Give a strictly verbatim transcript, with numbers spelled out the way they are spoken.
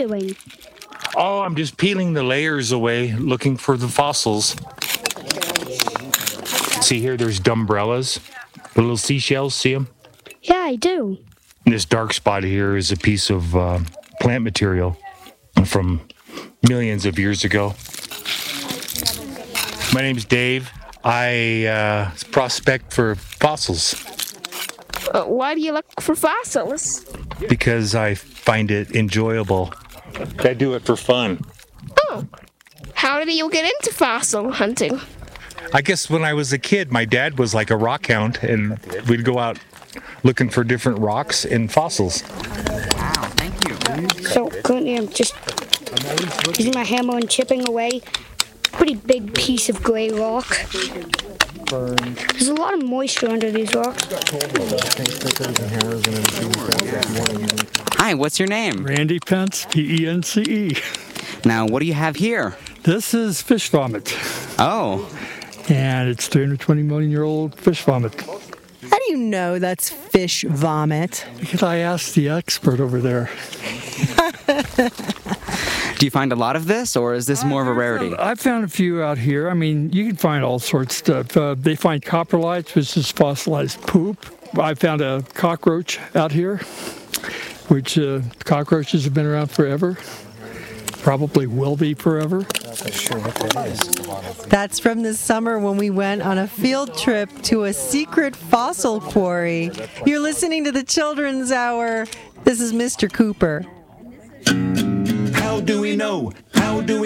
doing? Oh, I'm just peeling the layers away, looking for the fossils. See here, there's dumbrellas, the little seashells, see them? Yeah, I do. This dark spot here is a piece of uh, plant material from millions of years ago. My name's Dave. I uh, prospect for fossils Uh, why do you look for fossils? because I find it enjoyable. I do it for fun. Oh, how did you get into fossil hunting? I guess when I was a kid, my dad was like a rock hound, and we'd go out looking for different rocks and fossils. So currently I'm just using my hammer and chipping away a pretty big piece of gray rock. There's a lot of moisture under these rocks. Hi, what's your name? Randy Pence, P E N C E. Now, what do you have here? This is fish vomit, Oh, and it's three hundred twenty million year old fish vomit. How do you know that's fish vomit? Because I asked the expert over there. do you find a lot of this, or is this more of a rarity? I found a few out here. I mean, you can find all sorts of stuff. Uh, they find coprolites, which is fossilized poop. I found a cockroach out here, which uh, cockroaches have been around forever. Probably will be forever. That's from this summer when we went on a field trip to a secret fossil quarry. You're listening to the Children's Hour. This is Mister Cooper. How do we know? How do we